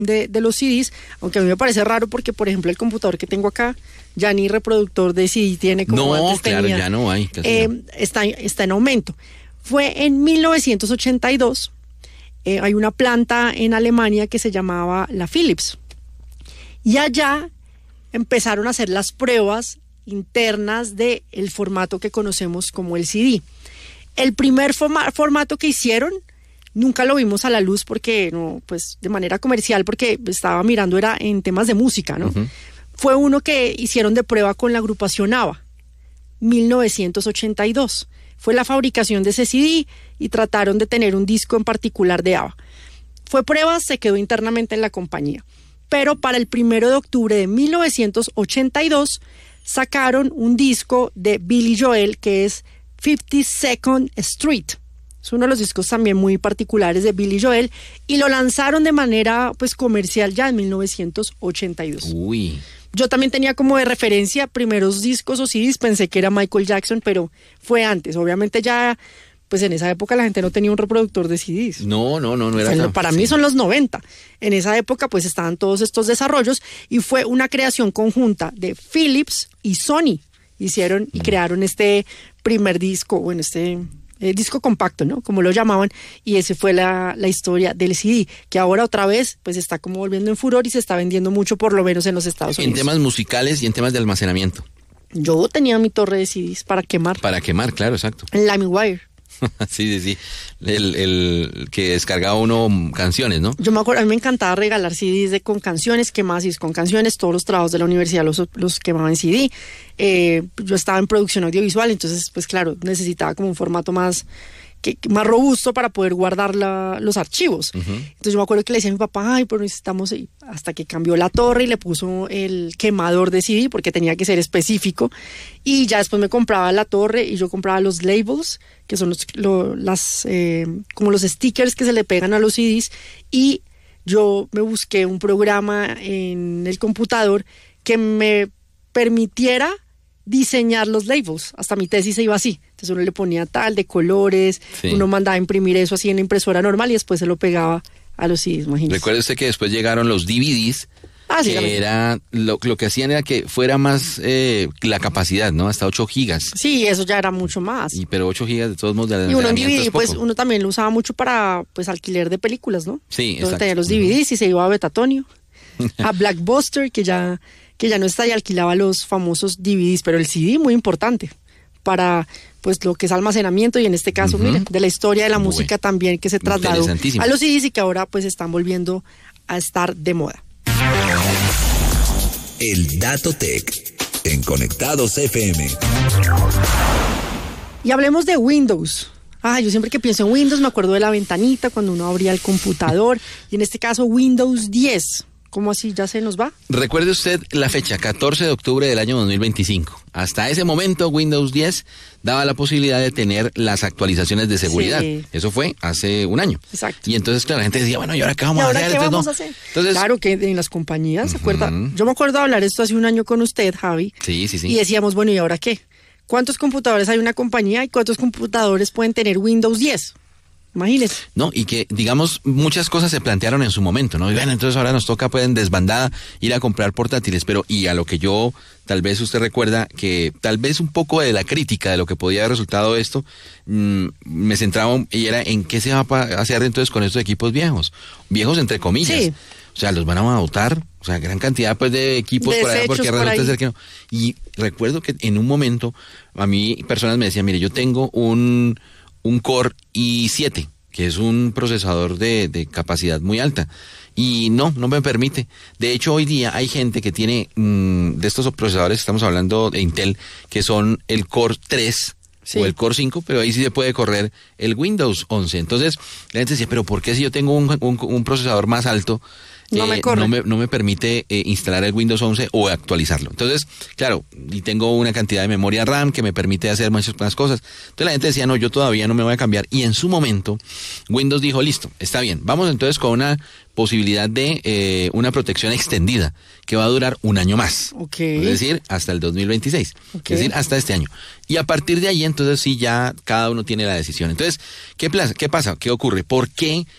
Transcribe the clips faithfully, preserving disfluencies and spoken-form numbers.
de, de los C Ds, aunque a mí me parece raro porque, por ejemplo, el computador que tengo acá ya ni reproductor de C D tiene como no, antes claro, tenía. ya no hay. Casi eh, no. está, está en aumento. Fue en mil novecientos ochenta y dos, eh, hay una planta en Alemania que se llamaba la Philips, y allá empezaron a hacer las pruebas internas del formato que conocemos como el C D. El primer forma, formato que hicieron nunca lo vimos a la luz porque no, pues de manera comercial, porque estaba mirando era en temas de música, ¿no? Uh-huh. Fue uno que hicieron de prueba con la agrupación ABBA, mil novecientos ochenta y dos. Fue la fabricación de ese C D y trataron de tener un disco en particular de ABBA. Fue prueba, se quedó internamente en la compañía. Pero para el primero de octubre de mil novecientos ochenta y dos sacaron un disco de Billy Joel que es fifty-second Street. Es uno de los discos también muy particulares de Billy Joel y lo lanzaron de manera pues comercial ya en mil novecientos ochenta y dos. Uy. Yo también tenía como de referencia primeros discos o C Ds, pensé que era Michael Jackson, pero fue antes. Obviamente ya, pues en esa época la gente no tenía un reproductor de C Ds. No, no, no, no era o sea, tan, Para sí. mí son los noventa. En esa época pues estaban todos estos desarrollos y fue una creación conjunta de Philips y Sony. Hicieron y crearon este primer disco, bueno, este... Eh, disco compacto, ¿no? Como lo llamaban, y esa fue la, la historia del C D, que ahora otra vez pues está como volviendo en furor y se está vendiendo mucho, por lo menos en los Estados Unidos. En temas musicales y en temas de almacenamiento. Yo tenía mi torre de C Ds para quemar. Para quemar, claro, exacto. En LimeWire. sí, sí, sí. El, el que descargaba uno canciones, ¿no? Yo me acuerdo, a mí me encantaba regalar C Ds de, con canciones, quemar C Ds con canciones, todos los trabajos de la universidad los, los quemaba en C D. Eh, yo estaba en producción audiovisual, entonces, pues claro, necesitaba como un formato más, que, más robusto para poder guardar la, los archivos. Uh-huh. Entonces yo me acuerdo que le decía a mi papá, ay, pero necesitamos, hasta que cambió la torre y le puso el quemador de C D, porque tenía que ser específico, y ya después me compraba la torre y yo compraba los labels, que son los, lo, las, eh, como los stickers que se le pegan a los C Ds, y yo me busqué un programa en el computador que me permitiera diseñar los labels. Hasta mi tesis se iba así. Entonces uno le ponía tal de colores, sí. Uno mandaba a imprimir eso así en la impresora normal y después se lo pegaba a los C Ds, imagínese. Recuerde usted que después llegaron los D V Ds, ah, sí, que era lo, lo que hacían era que fuera más eh, la capacidad, ¿no? Hasta ocho gigas. Sí, eso ya era mucho más. Y pero ocho gigas de todos modos de Y uno en D V D, pues uno también lo usaba mucho para pues alquiler de películas, ¿no? Sí, entonces tenía los D V Ds uh-huh. y se iba a Betatonio, a Blockbuster, que ya que ya no está, y alquilaba los famosos D V Ds, pero el C D muy importante para pues lo que es almacenamiento, y en este caso, uh-huh. miren, de la historia de la música bueno, también, que se trasladó a los C Ds y que ahora pues están volviendo a estar de moda. El Dato Tech en Conectados F M. Y hablemos de Windows. Ah, yo siempre que pienso en Windows me acuerdo de la ventanita cuando uno abría el computador, y en este caso Windows diez. ¿Cómo así? ¿Ya se nos va? Recuerde usted la fecha, catorce de octubre del año dos mil veinticinco. Hasta ese momento Windows diez daba la posibilidad de tener las actualizaciones de seguridad. Sí. Eso fue hace un año. Exacto. Y entonces, claro, la gente decía, bueno, ¿y ahora qué vamos ¿Y ahora a hacer? ¿Qué Entonces, vamos no. a hacer? Entonces, claro que en las compañías, ¿se uh-huh. acuerda? Yo me acuerdo de hablar esto hace un año con usted, Javi. Sí, sí, sí. Y decíamos, bueno, ¿y ahora qué? ¿Cuántos computadores hay en una compañía y cuántos computadores pueden tener Windows diez? Imagínese. No, y que, digamos, muchas cosas se plantearon en su momento, ¿no? Y bueno, entonces ahora nos toca, pues, en desbandada ir a comprar portátiles, pero, y a lo que yo, tal vez usted recuerda, que tal vez un poco de la crítica de lo que podía haber resultado esto, mmm, me centraba, y era en qué se va a hacer entonces con estos equipos viejos, viejos entre comillas. Sí. O sea, los van a botar, o sea, gran cantidad, pues, de equipos por allá, porque resulta ser que no. Y recuerdo que en un momento, a mí, personas me decían, mire, yo tengo un... un Core i siete, que es un procesador de, de capacidad muy alta, y no, no me permite. De hecho, hoy día hay gente que tiene mmm, de estos procesadores, estamos hablando de Intel, que son el Core tres, sí, o el Core cinco, pero ahí sí se puede correr el Windows once. Entonces, la gente decía, pero ¿por qué si yo tengo un, un, un procesador más alto, No, eh, me corre. no, me, no me permite eh, instalar el Windows once o actualizarlo? Entonces, claro, y tengo una cantidad de memoria RAM que me permite hacer muchas más cosas. Entonces la gente decía, no, yo todavía no me voy a cambiar. Y en su momento, Windows dijo, listo, está bien, vamos entonces con una posibilidad de eh, una protección extendida que va a durar un año más. Okay. Es decir, hasta el dos mil veintiséis. Okay. Es decir, hasta este año. Y a partir de ahí, entonces sí, ya cada uno tiene la decisión. Entonces, ¿qué, plaza, qué pasa? ¿Qué ocurre? ¿Por qué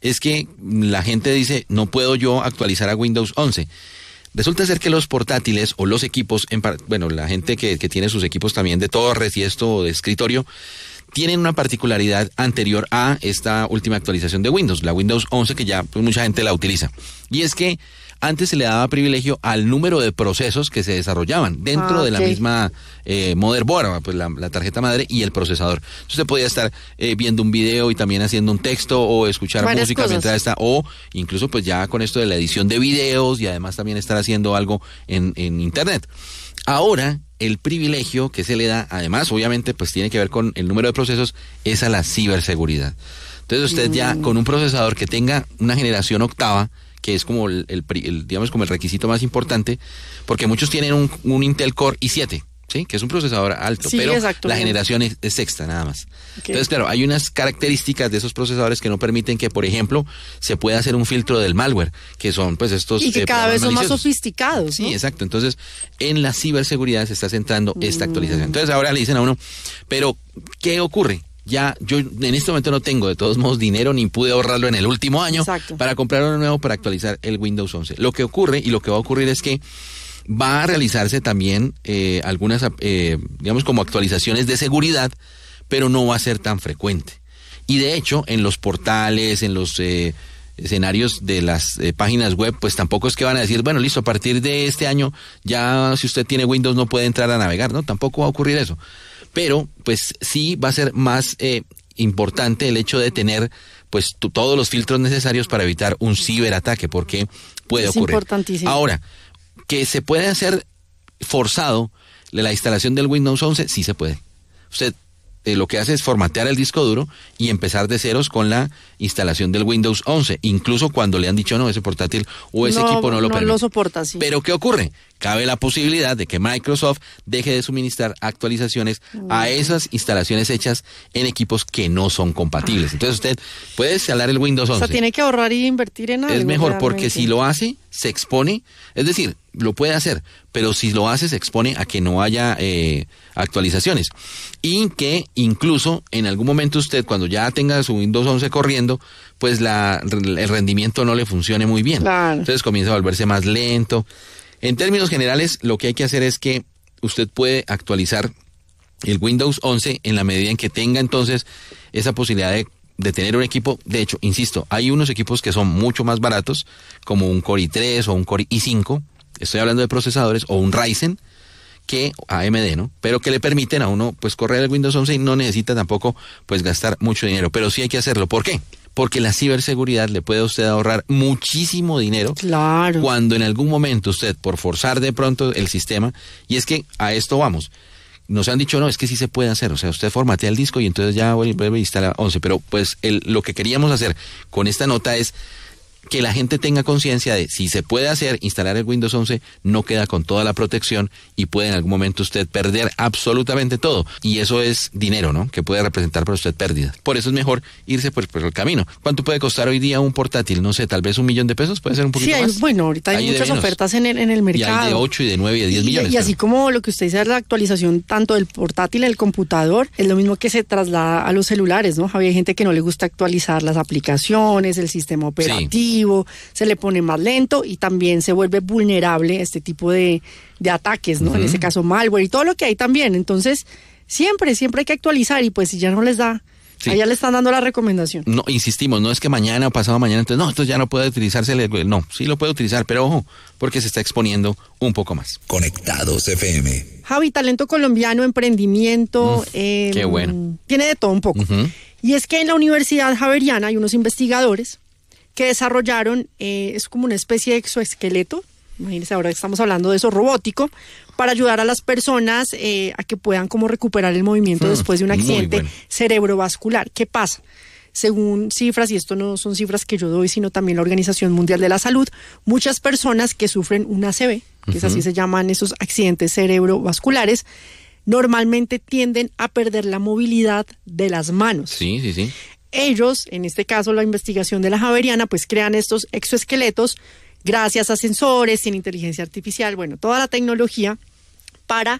es que la gente dice, no puedo yo actualizar a Windows once. Resulta ser que los portátiles o los equipos, en, bueno, la gente que, que tiene sus equipos también de torres y esto de escritorio, tienen una particularidad anterior a esta última actualización de Windows, la Windows once, que ya pues, mucha gente la utiliza. Y es que antes se le daba privilegio al número de procesos que se desarrollaban dentro ah, de la okay. misma eh, motherboard, pues la, la tarjeta madre y el procesador. Entonces usted podía estar eh, viendo un video y también haciendo un texto o escuchar Varias música cosas. mientras está, o incluso pues ya con esto de la edición de videos y además también estar haciendo algo en, en internet. Ahora, el privilegio que se le da, además, obviamente, pues tiene que ver con el número de procesos, es a la ciberseguridad. Entonces usted mm. ya con un procesador que tenga una generación octava, que es como el, el, el digamos como el requisito más importante, porque muchos tienen un, un Intel Core i siete, ¿sí? Que es un procesador alto, sí, pero la generación es, es sexta nada más. Okay. Entonces, claro, hay unas características de esos procesadores que no permiten que, por ejemplo, se pueda hacer un filtro del malware, que son pues estos... Y que eh, cada vez son maliciosos. Más sofisticados, ¿no? Sí, exacto. Entonces, en la ciberseguridad se está centrando mm. esta actualización. Entonces, ahora le dicen a uno, pero, ¿qué ocurre? Ya, yo en este momento no tengo de todos modos dinero ni pude ahorrarlo en el último año Exacto. para comprar uno nuevo para actualizar el Windows once. Lo que ocurre y lo que va a ocurrir es que va a realizarse también eh, algunas, eh, digamos, como actualizaciones de seguridad, pero no va a ser tan frecuente. Y de hecho, en los portales, en los eh, escenarios de las eh, páginas web, pues tampoco es que van a decir, bueno, listo, a partir de este año, ya si usted tiene Windows no puede entrar a navegar, ¿no? Tampoco va a ocurrir eso. Pero, pues sí va a ser más eh, importante el hecho de tener, pues, tu, todos los filtros necesarios para evitar un ciberataque, porque puede es ocurrir. Importantísimo. Ahora, que se puede hacer forzado la instalación del Windows once, sí se puede. Usted eh, lo que hace es formatear el disco duro y empezar de ceros con la instalación del Windows once, incluso cuando le han dicho no, ese portátil o ese no, equipo no lo no permite. lo soporta, sí. Pero ¿qué ocurre? Cabe la posibilidad de que Microsoft deje de suministrar actualizaciones mm. a esas instalaciones hechas en equipos que no son compatibles. Entonces usted puede instalar el Windows once. O sea, tiene que ahorrar y invertir en algo. Es mejor realmente. Porque si lo hace, se expone, es decir, lo puede hacer, pero si lo hace se expone a que no haya eh, actualizaciones. Y que incluso en algún momento usted, cuando ya tenga su Windows once corriendo, pues la, el rendimiento no le funcione muy bien. Claro. Entonces comienza a volverse más lento. En términos generales, lo que hay que hacer es que usted puede actualizar el Windows once en la medida en que tenga entonces esa posibilidad de, de tener un equipo. De hecho, insisto, hay unos equipos que son mucho más baratos, como un Core i tres o un Core i cinco, estoy hablando de procesadores, o un Ryzen, que A M D, ¿no? Pero que le permiten a uno pues correr el Windows once y no necesita tampoco pues gastar mucho dinero, pero sí hay que hacerlo. ¿Por qué? Porque la ciberseguridad le puede a usted ahorrar muchísimo dinero. Claro. Cuando en algún momento usted, por forzar de pronto el sistema, y es que a esto vamos, nos han dicho, no, es que sí se puede hacer, o sea, usted formatea el disco y entonces ya vuelve a instalar once, pero pues el, lo que queríamos hacer con esta nota es que la gente tenga conciencia de si se puede hacer, instalar el Windows once, no queda con toda la protección y puede en algún momento usted perder absolutamente todo. Y eso es dinero, ¿no? Que puede representar para usted pérdida. Por eso es mejor irse por, por el camino. ¿Cuánto puede costar hoy día un portátil? No sé, tal vez un millón de pesos, puede ser un poquito sí, hay, más. Bueno, ahorita hay, hay muchas ofertas en el, en el mercado. Y hay de ocho y de nueve y de diez y, millones. Y así como lo que usted dice, la actualización tanto del portátil, el computador, es lo mismo que se traslada a los celulares, ¿no? Había gente que no le gusta actualizar las aplicaciones, el sistema operativo, sí. se le pone más lento y también se vuelve vulnerable a este tipo de, de ataques, ¿no? Uh-huh. En ese caso malware y todo lo que hay también. Entonces, siempre, siempre hay que actualizar y pues si ya no les da, sí. allá le están dando la recomendación. No, insistimos, no es que mañana o pasado mañana, entonces no, entonces ya no puede utilizarse, no, sí lo puede utilizar, pero ojo, porque se está exponiendo un poco más. Conectados F M. Javi, talento colombiano, emprendimiento, mm, eh, qué bueno. Tiene de todo un poco. Uh-huh. Y es que en la Universidad Javeriana hay unos investigadores que desarrollaron, eh, es como una especie de exoesqueleto, imagínense, ahora estamos hablando de eso, robótico, para ayudar a las personas eh, a que puedan como recuperar el movimiento mm, después de un accidente bueno. cerebrovascular. ¿Qué pasa? Según cifras, y esto no son cifras que yo doy, sino también la Organización Mundial de la Salud, muchas personas que sufren un A C V, que uh-huh. es así se llaman esos accidentes cerebrovasculares, normalmente tienden a perder la movilidad de las manos. Sí, sí, sí. Ellos, en este caso la investigación de la Javeriana, pues crean estos exoesqueletos gracias a sensores, sin inteligencia artificial, bueno, toda la tecnología para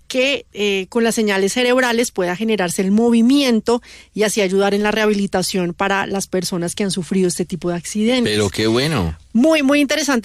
que eh, con las señales cerebrales pueda generarse el movimiento y así ayudar en la rehabilitación para las personas que han sufrido este tipo de accidentes. Pero qué bueno. Muy, muy interesante.